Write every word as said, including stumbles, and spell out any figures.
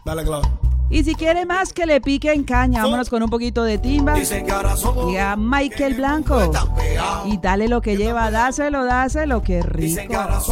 Dale, claro. Y si quiere más que le pique en caña, vámonos con un poquito de timba. Y a Michael Blanco. Y dale lo que lleva, dáselo, dáselo, que rico.